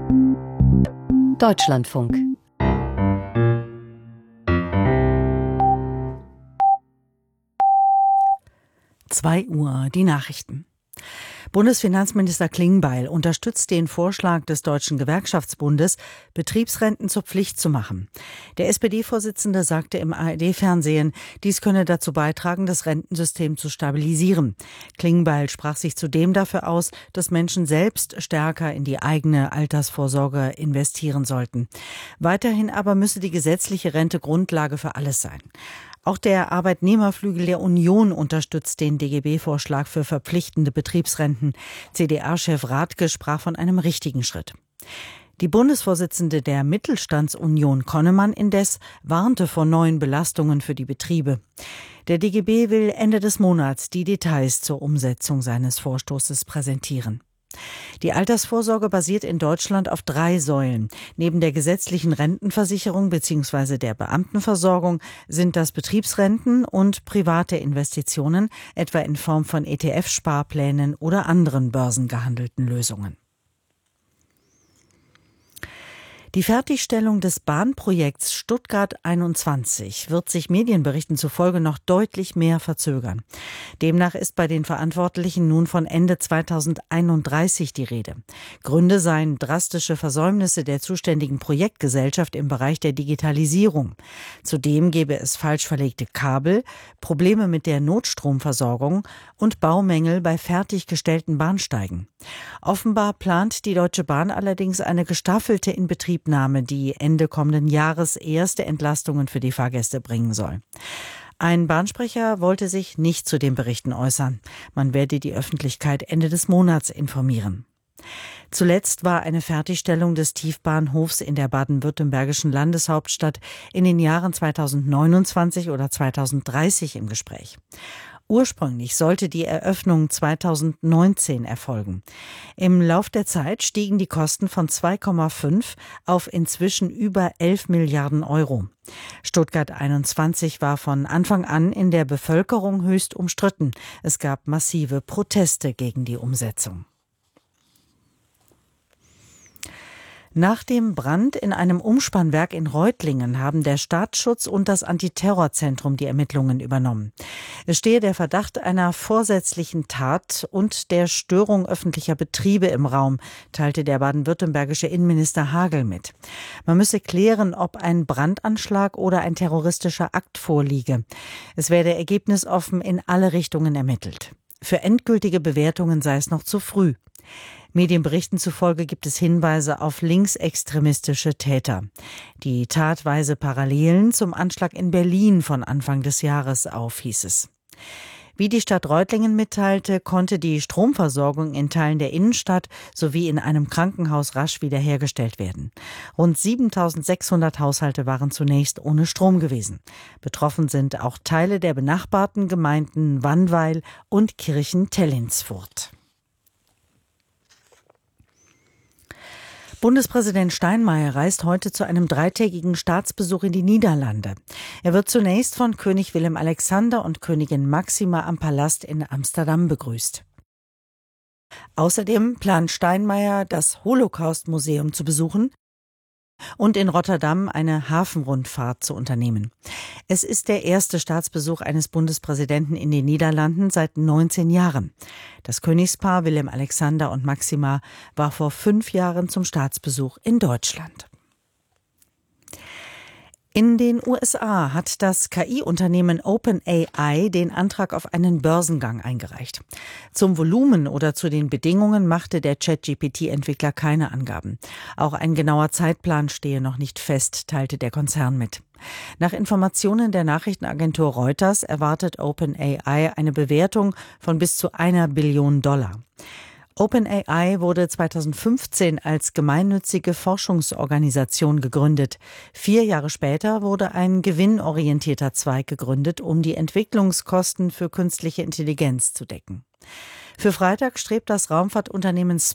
Deutschlandfunk. Uhr, die Nachrichten. Bundesfinanzminister Klingbeil unterstützt den Vorschlag des Deutschen Gewerkschaftsbundes, Betriebsrenten zur Pflicht zu machen. Der SPD-Vorsitzende sagte im ARD-Fernsehen, dies könne dazu beitragen, das Rentensystem zu stabilisieren. Klingbeil sprach sich zudem dafür aus, dass Menschen selbst stärker in die eigene Altersvorsorge investieren sollten. Weiterhin aber müsse die gesetzliche Rente Grundlage für alles sein. Auch der Arbeitnehmerflügel der Union unterstützt den DGB-Vorschlag für verpflichtende Betriebsrenten. CDA-Chef Rathke sprach von einem richtigen Schritt. Die Bundesvorsitzende der Mittelstandsunion Konnemann indes warnte vor neuen Belastungen für die Betriebe. Der DGB will Ende des Monats die Details zur Umsetzung seines Vorstoßes präsentieren. Die Altersvorsorge basiert in Deutschland auf 3 Säulen. Neben der gesetzlichen Rentenversicherung bzw. der Beamtenversorgung sind das Betriebsrenten und private Investitionen, etwa in Form von ETF-Sparplänen oder anderen börsengehandelten Lösungen. Die Fertigstellung des Bahnprojekts Stuttgart 21 wird sich Medienberichten zufolge noch deutlich mehr verzögern. Demnach ist bei den Verantwortlichen nun von Ende 2031 die Rede. Gründe seien drastische Versäumnisse der zuständigen Projektgesellschaft im Bereich der Digitalisierung. Zudem gebe es falsch verlegte Kabel, Probleme mit der Notstromversorgung und Baumängel bei fertiggestellten Bahnsteigen. Offenbar plant die Deutsche Bahn allerdings eine gestaffelte Inbetriebnahme, die Ende kommenden Jahres erste Entlastungen für die Fahrgäste bringen soll. Ein Bahnsprecher wollte sich nicht zu den Berichten äußern. Man werde die Öffentlichkeit Ende des Monats informieren. Zuletzt war eine Fertigstellung des Tiefbahnhofs in der baden-württembergischen Landeshauptstadt in den Jahren 2029 oder 2030 im Gespräch. Ursprünglich sollte die Eröffnung 2019 erfolgen. Im Lauf der Zeit stiegen die Kosten von 2,5 auf inzwischen über 11 Milliarden Euro. Stuttgart 21 war von Anfang an in der Bevölkerung höchst umstritten. Es gab massive Proteste gegen die Umsetzung. Nach dem Brand in einem Umspannwerk in Reutlingen haben der Staatsschutz und das Antiterrorzentrum die Ermittlungen übernommen. Es stehe der Verdacht einer vorsätzlichen Tat und der Störung öffentlicher Betriebe im Raum, teilte der baden-württembergische Innenminister Hagel mit. Man müsse klären, ob ein Brandanschlag oder ein terroristischer Akt vorliege. Es werde ergebnisoffen in alle Richtungen ermittelt. Für endgültige Bewertungen sei es noch zu früh. Medienberichten zufolge gibt es Hinweise auf linksextremistische Täter. Die Tat weise Parallelen zum Anschlag in Berlin von Anfang des Jahres auf, hieß es. Wie die Stadt Reutlingen mitteilte, konnte die Stromversorgung in Teilen der Innenstadt sowie in einem Krankenhaus rasch wiederhergestellt werden. Rund 7.600 Haushalte waren zunächst ohne Strom gewesen. Betroffen sind auch Teile der benachbarten Gemeinden Wannweil und Kirchen-Tellinsfurt. Bundespräsident Steinmeier reist heute zu einem 3-tägigen Staatsbesuch in die Niederlande. Er wird zunächst von König Willem-Alexander und Königin Máxima am Palast in Amsterdam begrüßt. Außerdem plant Steinmeier, das Holocaust-Museum zu besuchen und in Rotterdam eine Hafenrundfahrt zu unternehmen. Es ist der erste Staatsbesuch eines Bundespräsidenten in den Niederlanden seit 19 Jahren. Das Königspaar Willem-Alexander und Máxima war vor 5 Jahren zum Staatsbesuch in Deutschland. In den USA hat das KI-Unternehmen OpenAI den Antrag auf einen Börsengang eingereicht. Zum Volumen oder zu den Bedingungen machte der ChatGPT-Entwickler keine Angaben. Auch ein genauer Zeitplan stehe noch nicht fest, teilte der Konzern mit. Nach Informationen der Nachrichtenagentur Reuters erwartet OpenAI eine Bewertung von bis zu $1 Billion. OpenAI wurde 2015 als gemeinnützige Forschungsorganisation gegründet. 4 Jahre später wurde ein gewinnorientierter Zweig gegründet, um die Entwicklungskosten für künstliche Intelligenz zu decken. Für Freitag strebt das Raumfahrtunternehmen